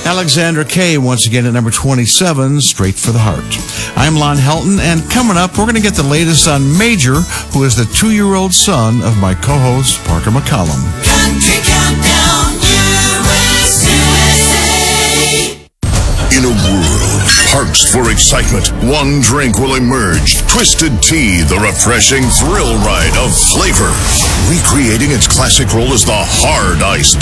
Alexandra Kay, once again at number 27, Straight for the Heart. I'm Lon Helton, and coming up, we're going to get the latest on Major, who is the 2-year-old son of my co-host, Parker McCollum. Country Countdown USA. In a world parched for excitement, one drink will emerge. Twisted Tea, the refreshing thrill ride of flavor. Recreating its classic role as the hard iced